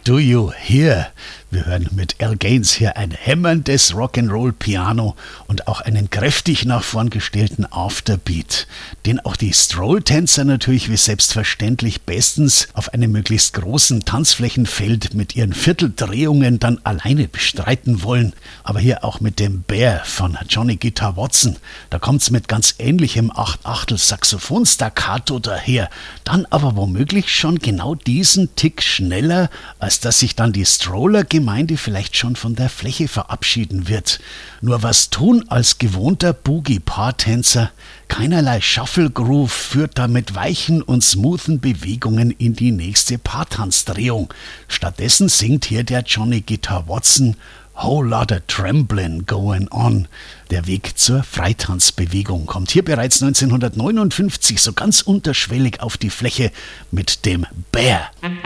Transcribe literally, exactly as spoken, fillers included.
Do You Hear? Wir hören mit Al Gaines hier ein hämmerndes Rock'n'Roll-Piano und auch einen kräftig nach vorn gestellten Afterbeat, den auch die Stroll-Tänzer natürlich wie selbstverständlich bestens auf einem möglichst großen Tanzflächenfeld mit ihren Vierteldrehungen dann alleine bestreiten wollen. Aber hier auch mit dem Bear von Johnny Guitar Watson, da kommt's mit ganz ähnlichem Acht-Achtel-Saxophon-Staccato daher, dann aber womöglich schon genau diesen Tick schneller, als dass sich dann die Stroller-Gemeinde vielleicht schon von der Fläche verabschieden wird. Nur was tun als gewohnter Boogie-Paar-Tänzer? Keinerlei Shuffle-Groove führt da mit weichen und smoothen Bewegungen in die nächste Paartanzdrehung. Stattdessen singt hier der Johnny Guitar Watson Whole Lotta Tremblin' Going On. Der Weg zur Freitanzbewegung kommt hier bereits neunzehnhundertneunundfünfzig so ganz unterschwellig auf die Fläche mit dem Bear.